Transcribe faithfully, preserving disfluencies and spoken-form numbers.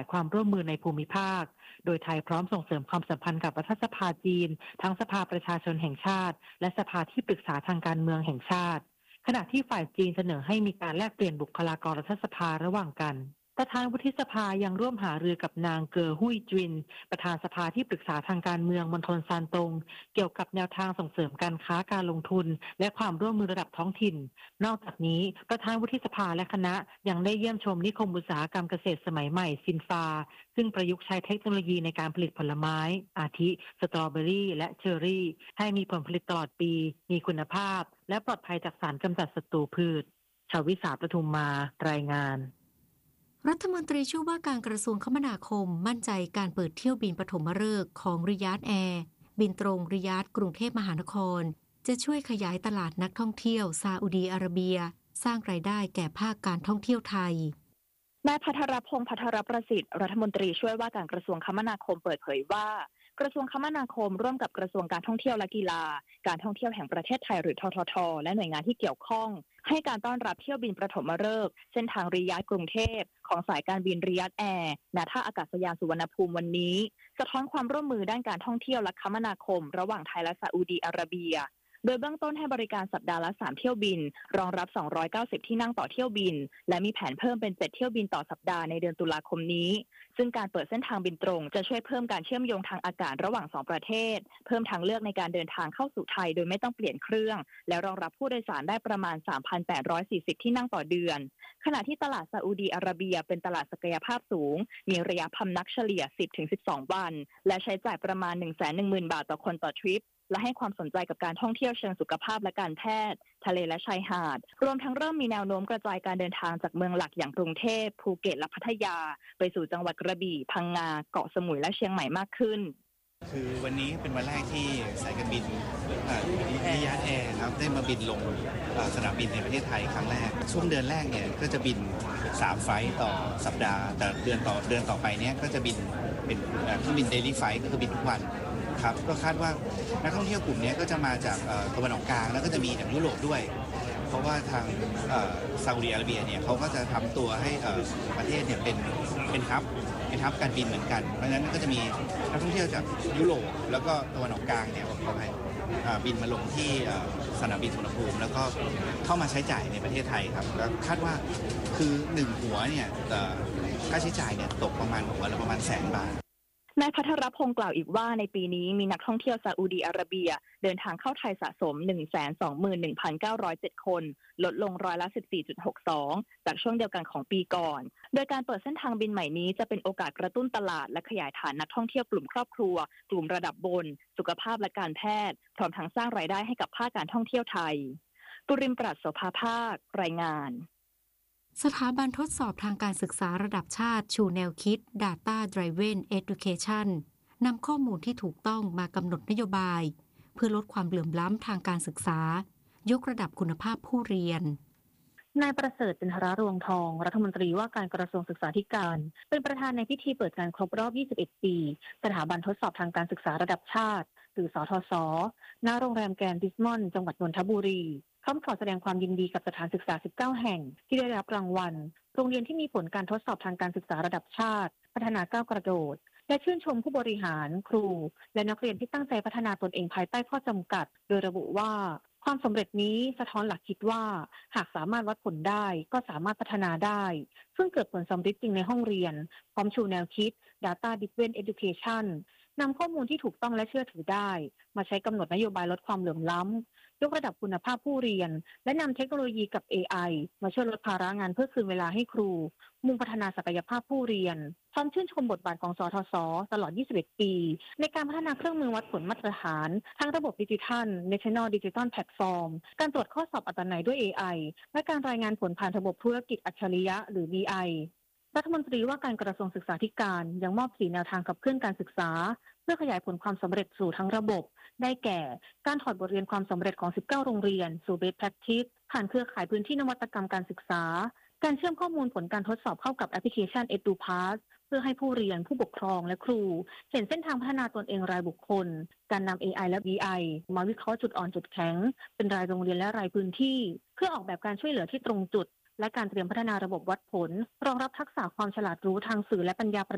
ความร่วมมือในภูมิภาคโดยไทยพร้อมส่งเสริมความสัมพันธ์กับรัฐสภาจีนทั้งสภาประชาชนแห่งชาติและสภาที่ปรึกษาทางการเมืองแห่งชาติขณะที่ฝ่ายจีนเสนอให้มีการแลกเปลี่ยนบุคลากรรัฐสภาระหว่างกันประธานวุฒิสภายังร่วมหารือกับนางเกอฮุยจินประธานสภาที่ปรึกษาทางการเมืองมณฑลซานตงเกี่ยวกับแนวทางส่งเสริมการค้าการลงทุนและความร่วมมือระดับท้องถิ่นนอกจากนี้ประธานวุฒิสภาและคณะยังได้เยี่ยมชมนิคมอุตสาหกรรมเกษตรสมัยใหม่ซินฟาซึ่งประยุกต์ใช้เทคโนโลยีในการผลิตผลไม้อาทิสตรอเบอรี่และเชอร์รี่ให้มีผลผลิตตลอดปีมีคุณภาพและปลอดภัยจากสารกำจัดศัตรูพืชชวิสาประทุมมารายงานรัฐมนตรีช่วยว่าการกระทรวงคมนาคมมั่นใจการเปิดเที่ยวบินปฐมฤกษ์ของริยาดแอร์บินตรงริยาดกรุงเทพมหานครจะช่วยขยายตลาดนักท่องเที่ยวซาอุดีอาระเบียสร้างรายได้แก่ภาคการท่องเที่ยวไทยนายภัทรพงษ์ภัทรประสิทธิ์รัฐมนตรีช่วยว่าการกระทรวงคมนาคมเปิดเผยว่ากระทรวงคมนาคมร่วมกับกระทรวงการท่องเที่ยวและกีฬาการท่องเที่ยวแห่งประเทศไทยหรือทททและหน่วยงานที่เกี่ยวข้องให้การต้อนรับเที่ยวบินปฐมฤกษ์เส้นทางริยาดกรุงเทพของสายการบินริยาดแอร์ณท่าอากาศยานสุวรรณภูมิวันนี้สะท้อนความร่วมมือด้านการท่องเที่ยวและคมนาคมระหว่างไทยและซาอุดีอาระเบียโดยเบื้องต้นให้บริการสัปดาห์ละสามเที่ยวบินรองรับสองร้อยเก้าสิบที่นั่งต่อเที่ยวบินและมีแผนเพิ่มเป็นเจ็ดเที่ยวบินต่อสัปดาห์ในเดือนตุลาคมนี้ซึ่งการเปิดเส้นทางบินตรงจะช่วยเพิ่มการเชื่อมโยงทางอากาศระหว่างสองประเทศเพิ่มทางเลือกในการเดินทางเข้าสู่ไทยโดยไม่ต้องเปลี่ยนเครื่องและรองรับผู้โดยสารได้ประมาณ สามพันแปดร้อยสี่สิบ ที่นั่งต่อเดือนขณะที่ตลาดซาอุดีอาระเบียเป็นตลาดศักยภาพสูงมีระยะพำนักเฉลี่ย สิบถึงสิบสอง วันและใช้จ่ายประมาณ หนึ่งแสนหนึ่งหมื่น บาทต่อคนต่อทริปและให้ความสนใจกับการท่องเที่ยวเชิงสุขภาพและการแพทย์ทะเลและชายหาดรวมทั้งเริ่มมีแนวโน้มกระจายการเดินทางจากเมืองหลักอย่างกรุงเทพภูเก็ตและพัทยาไปสู่จังหวัดกระบี่พังงาเกาะสมุยและเชียงใหม่มากขึ้นคือวันนี้เป็นวันแรกที่สายการบินริยาดแอร์ครับได้มาบินลงสนามบินในประเทศไทยครั้งแรกช่วงเดือนแรกเนี่ยก็จะบินสามไฟล์ต่อสัปดาห์แต่เดือนต่อเดือนต่อไปเนี้ยก็จะบินเป็นเครื่องบินเดลี่ไฟล์ก็คือบินทุกวันครับก็คาดว่านักท่องเที่ยวกลุ่มนี้ก็จะมาจากตะวันออกกลางแล้วก็จะมีจากยุโรปด้วยเพราะว่าทางซาอุดิอาระเบียเนี่ยเขาก็จะทำตัวให้ประเทศเนี่ยเป็นเป็นฮับเป็นฮับการบินเหมือนกันเพราะฉะนั้นก็จะมีนักท่องเที่ยวจากยุโรปแล้วก็ตะวันออกกลางเนี่ยเขาไปบินมาลงที่สนามบินสุวรรณภูมิแล้วก็เข้ามาใช้จ่ายในประเทศไทยครับแล้วคาดว่าคือหนึ่งหัวเนี่ยค่าใช้จ่ายเนี่ยตกประมาณหัวละประมาณแสนบาทนายภัทรพงษ์กล่าวอีกว่าในปีนี้มีนักท่องเที่ยวซาอุดีอาระเบียเดินทางเข้าไทยสะสม หนึ่งแสนสองหมื่นหนึ่งพันเก้าร้อยเจ็ด คนลดลงร้อยละ สิบสี่จุดหกสอง จากช่วงเดียวกันของปีก่อนโดยการเปิดเส้นทางบินใหม่นี้จะเป็นโอกาสกระตุ้นตลาดและขยายฐานนักท่องเที่ยวกลุ่มครอบครัวกลุ่มระดับบนสุขภาพและการแพทย์พร้อมทั้งสร้างรายได้ให้กับภาคการท่องเที่ยวไทยตุริมปรัชโสภาภาครายงานสถาบันทดสอบทางการศึกษาระดับชาติชูแนวคิด Data Driven Education นำข้อมูลที่ถูกต้องมากำหนดนโยบายเพื่อลดความเหลื่อมล้ำทางการศึกษายกระดับคุณภาพผู้เรียนนายประเสริฐ จันทรารวงทองรัฐมนตรีว่าการกระทรวงศึกษาธิการเป็นประธานในพิธีเปิดการครบรอบยี่สิบเอ็ดปีสถาบันทดสอบทางการศึกษาระดับชาติหรือสทศณโรงแรมแกรนด์ดิสมอนด์จังหวัดนนทบุรีพร้อมขอแสดงความยินดีกับสถานศึกษาสิบเก้าแห่งที่ได้รับรางวัลโรงเรียนที่มีผลการทดสอบทางการศึกษาระดับชาติพัฒนาก้าวกระโดดและชื่นชมผู้บริหารครูและนักเรียนที่ตั้งใจพัฒนาตนเองภายใต้ข้อจำกัดโดยระบุว่าความสำเร็จนี้สะท้อนหลักคิดว่าหากสามารถวัดผลได้ก็สามารถพัฒนาได้ซึ่งเกิดผลสำเร็จจริงในห้องเรียนพร้อมชูแนวคิด Data Driven Education นำข้อมูลที่ถูกต้องและเชื่อถือได้มาใช้กำหนดนโยบายลดความเหลื่อมล้ำยกระดับคุณภาพผู้เรียนและนำเทคโนโลยีกับ เอ ไอ มาช่วยลดภาระงานเพื่อคืนเวลาให้ครูมุ่งพัฒนาศักยภาพผู้เรียนพร้อมชื่นชมบทบาทของสทศตลอดยี่สิบเอ็ดปีในการพัฒนาเครื่องมือวัดผลมาตรฐานทั้งระบบดิจิทัล National Digital Platform การตรวจข้อสอบอัตนัยด้วย เอ ไอ และการรายงานผลผ่านระบบธุรกิจอัจฉริยะหรือ บี ไอ รัฐมนตรีว่าการกระทรวงศึกษาธิการยังมอบสี่แนวทางขับเคลื่อนการศึกษาเพื่อขยายผลความสำเร็จสู่ทั้งระบบได้แก่การถอดบทเรียนความสำเร็จของสิบเก้าโรงเรียนสู่ Best Practice ผ่านเครือข่ายพื้นที่นวัตกรรมการศึกษาการเชื่อมข้อมูลผลการทดสอบเข้ากับแอปพลิเคชัน EduPass เพื่อให้ผู้เรียนผู้ปกครองและครูเห็นเส้นทางพัฒนาตนเองรายบุคคลการนำ เอ ไอ และ บี ไอ มาวิเคราะห์จุดอ่อนจุดแข็งเป็นรายโรงเรียนและรายพื้นที่เพื่อออกแบบการช่วยเหลือที่ตรงจุดและการเตรียมพัฒนาระบบวัดผลรองรับทักษะความฉลาดรู้ทางสื่อและปัญญา